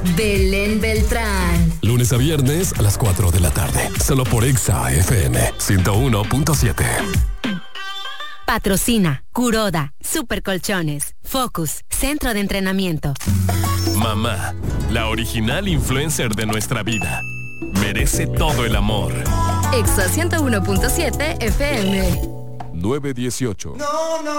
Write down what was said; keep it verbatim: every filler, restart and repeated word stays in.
Belén Beltrán. Lunes a viernes a las cuatro de la tarde. Solo por Exa F M ciento uno punto siete. Patrocina Kuroda, Super Colchones, Focus, Centro de Entrenamiento. Mamá, la original influencer de nuestra vida. Merece todo el amor. Exa ciento uno punto siete F M. nueve dieciocho. No, no.